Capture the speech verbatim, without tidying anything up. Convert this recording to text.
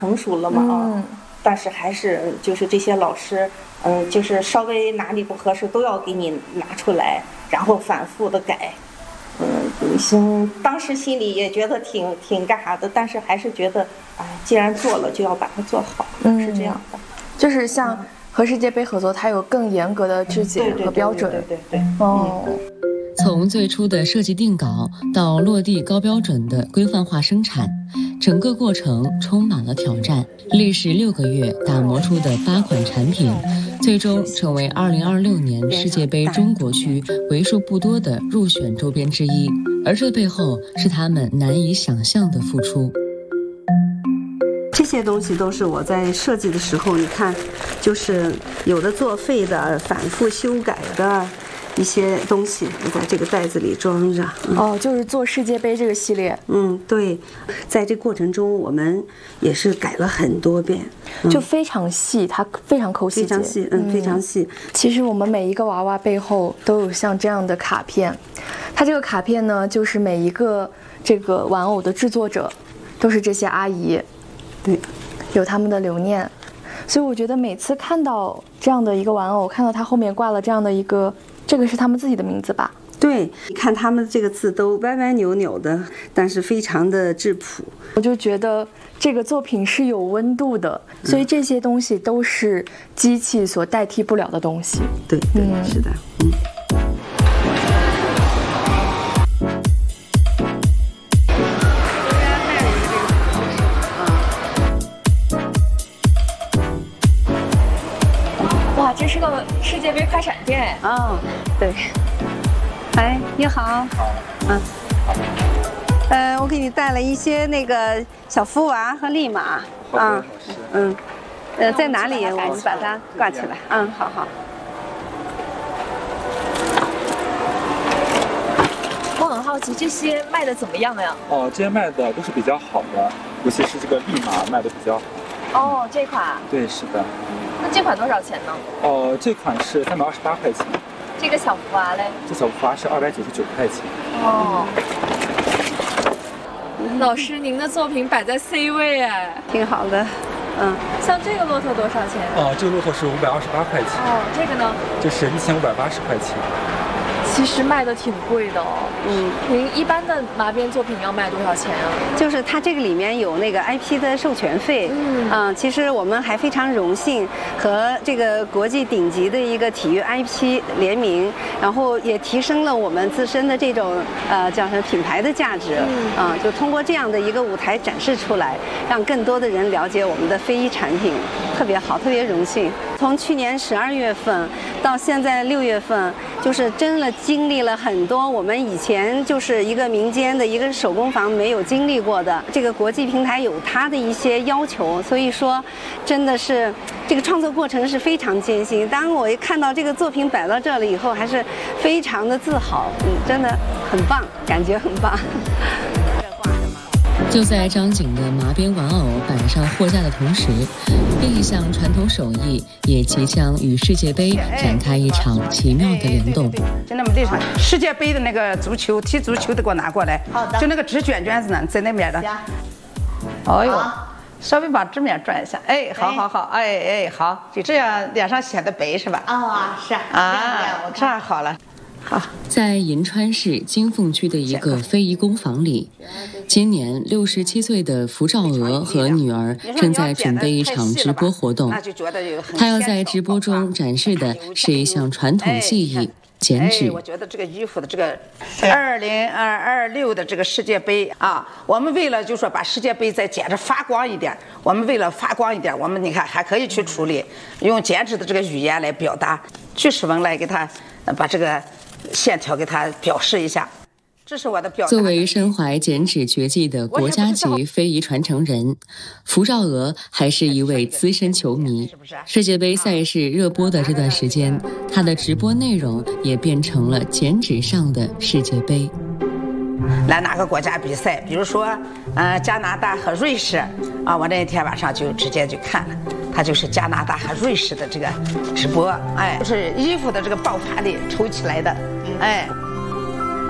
成熟了嘛啊，嗯、但是还是就是这些老师，嗯，就是稍微哪里不合适都要给你拿出来，然后反复的改。嗯，行，当时心里也觉得挺挺干啥的，但是还是觉得，哎，既然做了就要把它做好，嗯、是这样的。 就是像和世界杯合作，它有更严格的质检和标准。 对对对对。 哦。 从最初的设计定稿到落地高标准的规范化生产，整个过程充满了挑战。历时六个月打磨出的八款产品，最终成为二零二六年世界杯中国区为数不多的入选周边之一。而这背后是他们难以想象的付出。 这些东西都是我在设计的时候，你看，就是有的作废的、反复修改的。一些东西我在这个袋子里装着、 嗯、哦，就是做世界杯这个系列。 嗯，对，在这过程中我们也是改了很多遍、 嗯、就非常细，它非常抠细节， 非常细，嗯，非常细。 其实我们每一个娃娃背后都有像这样的卡片，它这个卡片呢，就是每一个这个玩偶的制作者都是这些阿姨， 对， 有他们的留念。所以我觉得每次看到这样的一个玩偶，看到它后面挂了这样的一个，这个是他们自己的名字吧？ 对，你看他们这个字都歪歪扭扭的，但是非常的质朴。 我就觉得这个作品是有温度的，所以这些东西都是机器所代替不了的东西。 对，对，嗯、是的，嗯。 这是个世界杯快闪店哦，对。哎，你好。好。嗯。呃，我给你带了一些那个小福娃和利马。 好的，老师。 嗯。呃，在哪里？我们把它挂起来。嗯，好好。 我很好奇，这些卖的怎么样呀？ 哦，这些卖的都是比较好的，尤其是这个利马卖的比较好。 哦，这款。对， 是的。 那这款多少钱呢？ 哦，这款是三百二十八块钱。 这个小福娃嘞？ 这小福娃是二百九十九块钱。 哦。老师，您的作品摆在 C 位哎， 挺好的。嗯。 像这个骆驼多少钱？ 哦，这个骆驼是五百二十八块钱。 哦，这个呢？ 这是一千五百八十块钱。 其实卖的挺贵的哦。嗯，您一般的麻边作品要卖多少钱啊？ 就是它这个里面有那个 I P 的授权费。嗯，嗯，其实我们还非常荣幸和这个国际顶级的一个体育 I P 联名，然后也提升了我们自身的这种呃叫什么品牌的价值。嗯，啊，就通过这样的一个舞台展示出来，让更多的人了解我们的非遗产品，特别好，特别荣幸。从去年十二月份到现在六月份，就是真的经历了很多我们以前就是一个民间的一个手工坊没有经历过的。这个国际平台有它的一些要求，所以说真的是这个创作过程是非常艰辛。当我一看到这个作品摆到这里以后，还是非常的自豪，嗯，真的很棒，感觉很棒。 就在张景的麻边玩偶摆上货架的同时，另一项传统手艺也即将与世界杯展开一场奇妙的联动。 就那么这场世界杯的那个足球踢足球的给我拿过来。好的。就那个纸卷卷子呢，在那边的。哦呦，稍微把纸面转一下。哎，好好好，哎哎好，就这样脸上显得白是吧？ 啊，是啊，这样好了。好， 在银川市金凤区的一个非遗工坊里，今年六十七岁的符兆娥和女儿正在准备一场直播活动。她要在直播中展示的是一项传统技艺——剪纸。 我觉得这个衣服的这个二零二二六的这个世界杯啊，我们为了就说把世界杯再剪着发光一点，我们为了发光一点，我们你看还可以去处理，用剪纸的这个语言来表达，句式文来给它把这个线条给它表示一下，这是我的表达。 作为身怀剪纸绝技的国家级非遗传承人，符兆娥还是一位资深球迷。世界杯赛事热播的这段时间，她的直播内容也变成了剪纸上的世界杯。 来哪个国家比赛，比如说呃加拿大和瑞士啊，我那天晚上就直接就看了，它就是加拿大和瑞士的这个直播，哎，就是衣服的这个爆发力抽起来的，哎。